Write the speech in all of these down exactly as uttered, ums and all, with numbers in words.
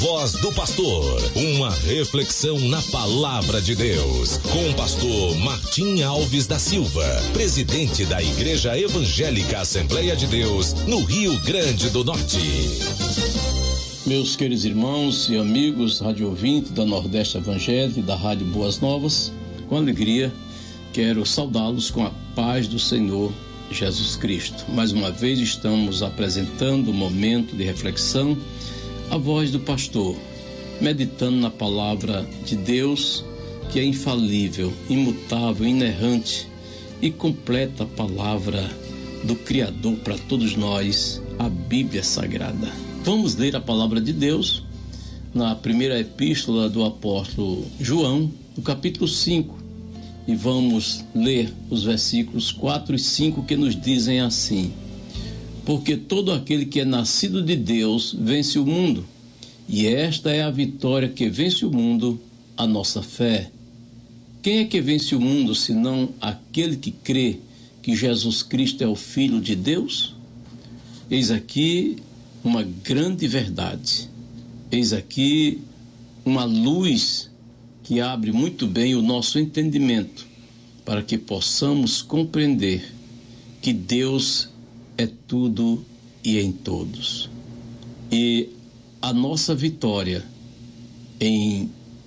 Voz do Pastor, uma reflexão na Palavra de Deus, com o pastor Martim Alves da Silva, presidente da Igreja Evangélica Assembleia de Deus, no Rio Grande do Norte. Meus queridos irmãos e amigos rádio ouvintes da Nordeste Evangélica e da Rádio Boas Novas, com alegria quero saudá-los com a paz do Senhor Jesus Cristo. Mais uma vez estamos apresentando um momento de reflexão, a voz do pastor, meditando na palavra de Deus, que é infalível, imutável, inerrante e completa palavra do Criador para todos nós, a Bíblia Sagrada. Vamos ler a palavra de Deus na primeira epístola do apóstolo João, no capítulo cinco, e vamos ler os versículos quatro e cinco que nos dizem assim: porque todo aquele que é nascido de Deus vence o mundo, e esta é a vitória que vence o mundo, a nossa fé. Quem é que vence o mundo, senão aquele que crê que Jesus Cristo é o Filho de Deus? Eis aqui uma grande verdade. Eis aqui uma luz que abre muito bem o nosso entendimento, para que possamos compreender que Deus é tudo e em todos. E a nossa vitória em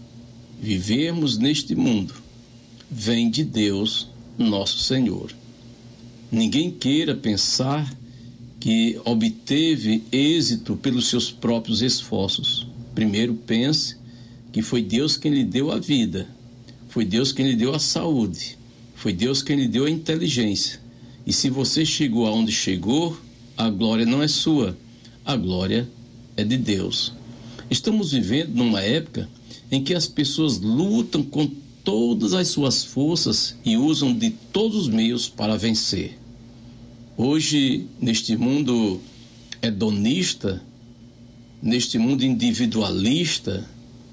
vivermos neste mundo vem de Deus, nosso Senhor. Ninguém queira pensar que obteve êxito pelos seus próprios esforços. Primeiro pense que foi Deus quem lhe deu a vida, foi Deus quem lhe deu a saúde, foi Deus quem lhe deu a inteligência. E se você chegou aonde chegou, a glória não é sua, a glória é de Deus. Estamos vivendo numa época em que as pessoas lutam com todas as suas forças e usam de todos os meios para vencer. Hoje, neste mundo hedonista, neste mundo individualista,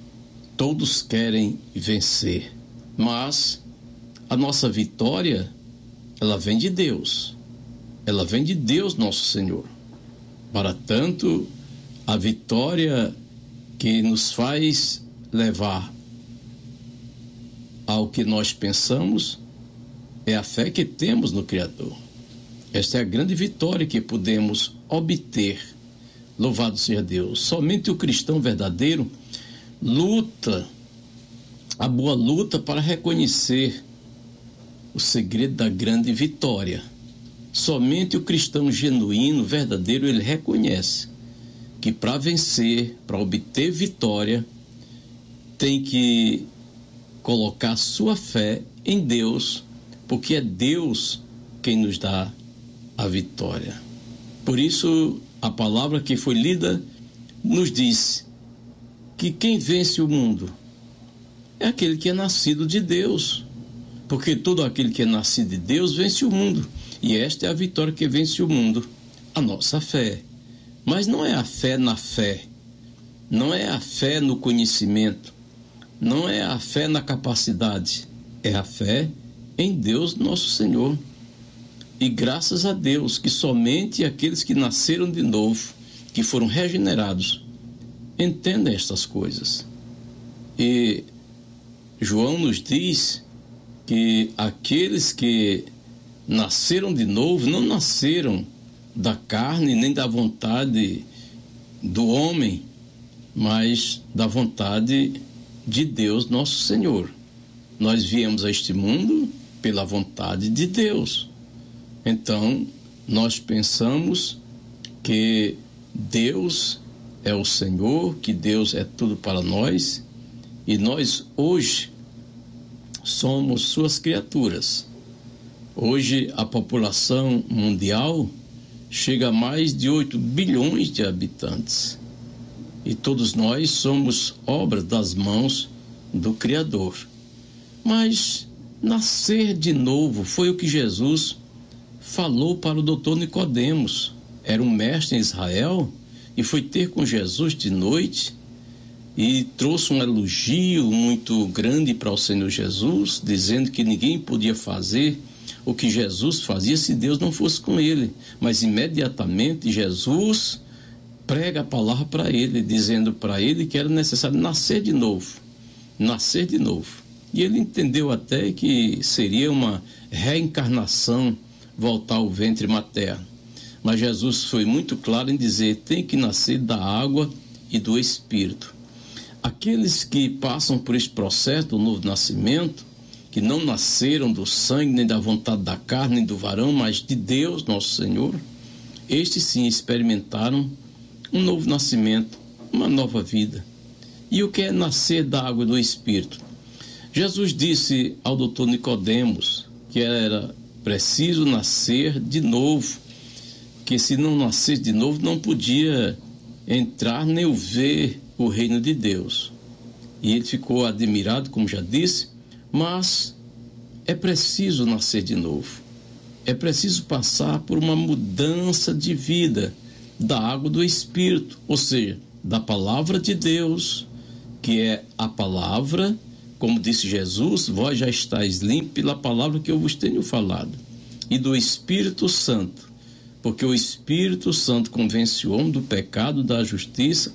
todos querem vencer. Mas a nossa vitória, ela vem de Deus. Ela vem de Deus, nosso Senhor. Para tanto, a vitória que nos faz levar ao que nós pensamos é a fé que temos no Criador. Esta é a grande vitória que podemos obter. Louvado seja Deus. Somente o cristão verdadeiro luta a boa luta para reconhecer o segredo da grande vitória. Somente o cristão genuíno, verdadeiro, ele reconhece que para vencer, para obter vitória, tem que colocar sua fé em Deus, porque é Deus quem nos dá a vitória. Por isso, a palavra que foi lida nos diz que quem vence o mundo é aquele que é nascido de Deus, porque todo aquele que é nascido de Deus vence o mundo, e esta é a vitória que vence o mundo, a nossa fé. Mas não é a fé na fé, não é a fé no conhecimento, não é a fé na capacidade, é a fé em Deus nosso Senhor. E graças a Deus que somente aqueles que nasceram de novo, que foram regenerados, entendem estas coisas. E João nos diz que aqueles que nasceram de novo não nasceram da carne nem da vontade do homem, mas da vontade de Deus nosso Senhor. Nós viemos a este mundo pela vontade de Deus. Então, nós pensamos que Deus é o Senhor, que Deus é tudo para nós, e nós hoje somos suas criaturas. Hoje a população mundial chega a mais de oito bilhões de habitantes, e todos nós somos obras das mãos do Criador. Mas nascer de novo foi o que Jesus falou para o doutor Nicodemos. Era um mestre em Israel e foi ter com Jesus de noite e trouxe um elogio muito grande para o Senhor Jesus, dizendo que ninguém podia fazer o que Jesus fazia se Deus não fosse com ele. Mas imediatamente Jesus prega a palavra para ele, dizendo para ele que era necessário nascer de novo, nascer de novo. E ele entendeu até que seria uma reencarnação voltar ao ventre materno. Mas Jesus foi muito claro em dizer, tem que nascer da água e do Espírito. Aqueles que passam por esse processo do novo nascimento, que não nasceram do sangue, nem da vontade da carne, nem do varão, mas de Deus, nosso Senhor, estes sim experimentaram um novo nascimento, uma nova vida. E o que é nascer da água e do Espírito? Jesus disse ao doutor Nicodemos que era preciso nascer de novo, que se não nascesse de novo não podia entrar nem ver o reino de Deus. E ele ficou admirado, como já disse, mas é preciso nascer de novo. É preciso passar por uma mudança de vida da água do Espírito, ou seja, da palavra de Deus, que é a palavra, como disse Jesus, vós já estáis limpos pela palavra que eu vos tenho falado, e do Espírito Santo, porque o Espírito Santo convence o homem do pecado, da justiça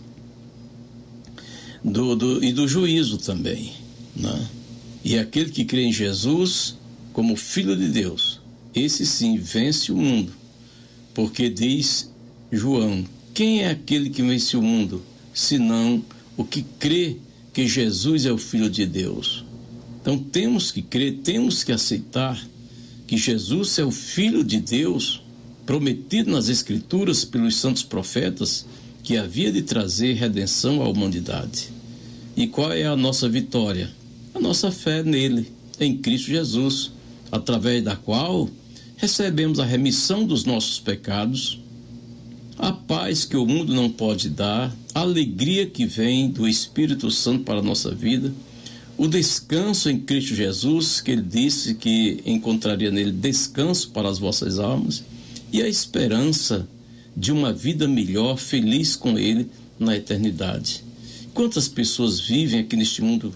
do, do, e do juízo também, né? E aquele que crê em Jesus como Filho de Deus, esse sim vence o mundo, porque diz João, quem é aquele que vence o mundo, senão o que crê que Jesus é o Filho de Deus? Então temos que crer, temos que aceitar que Jesus é o Filho de Deus, prometido nas Escrituras pelos santos profetas, que havia de trazer redenção à humanidade. E qual é a nossa vitória? A nossa fé nele, em Cristo Jesus, através da qual recebemos a remissão dos nossos pecados, a paz que o mundo não pode dar, a alegria que vem do Espírito Santo para a nossa vida, o descanso em Cristo Jesus, que ele disse que encontraria nele descanso para as vossas almas, e a esperança de uma vida melhor, feliz com ele na eternidade. Quantas pessoas vivem aqui neste mundo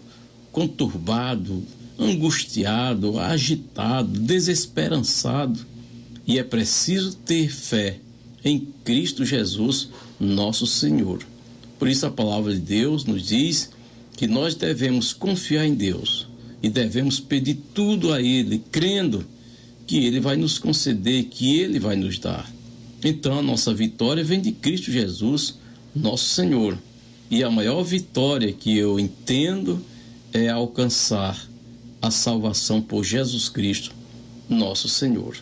conturbado, angustiado, agitado, desesperançado, e é preciso ter fé em Cristo Jesus, nosso Senhor. Por isso a palavra de Deus nos diz que nós devemos confiar em Deus e devemos pedir tudo a Ele, crendo que Ele vai nos conceder, que Ele vai nos dar. Então a nossa vitória vem de Cristo Jesus, nosso Senhor. E a maior vitória que eu entendo é alcançar a salvação por Jesus Cristo, nosso Senhor.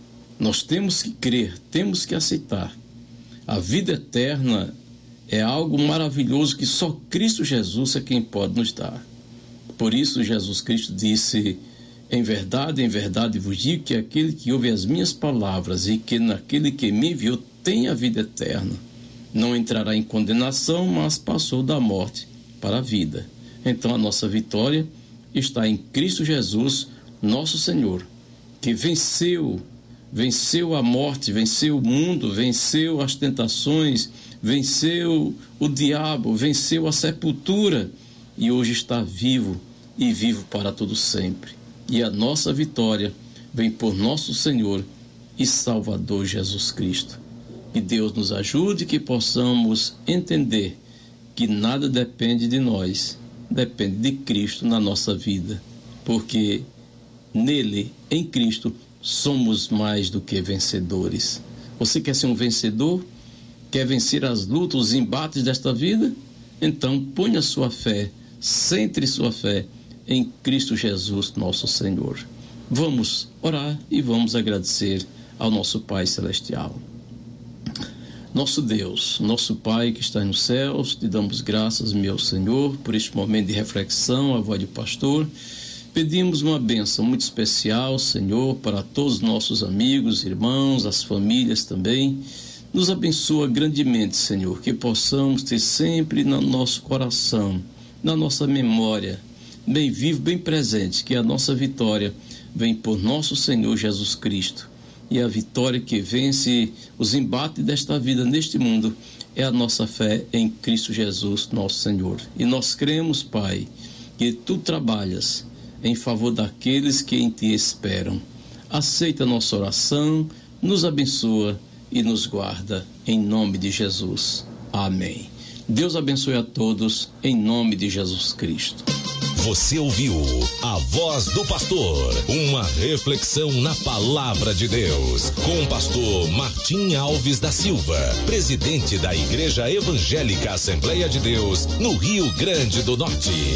Nós temos que crer, temos que aceitar. A vida eterna é algo maravilhoso que só Cristo Jesus é quem pode nos dar. Por isso Jesus Cristo disse, em verdade, em verdade vos digo que aquele que ouve as minhas palavras e que naquele que me enviou tem a vida eterna. Não entrará em condenação, mas passou da morte para a vida. Então a nossa vitória está em Cristo Jesus, nosso Senhor, que venceu, venceu a morte, venceu o mundo, venceu as tentações, venceu o diabo, venceu a sepultura e hoje está vivo e vivo para todo sempre. E a nossa vitória vem por nosso Senhor e Salvador Jesus Cristo. Que Deus nos ajude, que possamos entender que nada depende de nós, depende de Cristo na nossa vida, porque nele, em Cristo, somos mais do que vencedores. Você quer ser um vencedor? Quer vencer as lutas, os embates desta vida? Então ponha sua fé, centre sua fé em Cristo Jesus, nosso Senhor. Vamos orar e vamos agradecer ao nosso Pai Celestial. Nosso Deus, nosso Pai que está nos céus, te damos graças, meu Senhor, por este momento de reflexão, a voz do pastor. Pedimos uma bênção muito especial, Senhor, para todos os nossos amigos, irmãos, as famílias também. Nos abençoa grandemente, Senhor, que possamos ter sempre no nosso coração, na nossa memória, bem vivo, bem presente, que a nossa vitória vem por nosso Senhor Jesus Cristo. E a vitória que vence os embates desta vida neste mundo é a nossa fé em Cristo Jesus, nosso Senhor. E nós cremos, Pai, que Tu trabalhas em favor daqueles que em Ti esperam. Aceita a nossa oração, nos abençoa e nos guarda, em nome de Jesus. Amém. Deus abençoe a todos, em nome de Jesus Cristo. Você ouviu a voz do pastor, uma reflexão na palavra de Deus, com o pastor Martim Alves da Silva, presidente da Igreja Evangélica Assembleia de Deus, no Rio Grande do Norte.